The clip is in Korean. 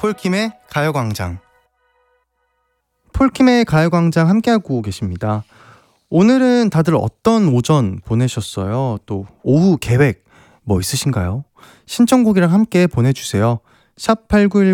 폴킴의 가요광장. 폴킴의 가요광장 함께하고 계십니다. 오늘은 다들 어떤 오전 보내셨어요? 또 오후 계획 뭐 있으신가요? 신청곡이랑 함께 보내주세요. 샵8910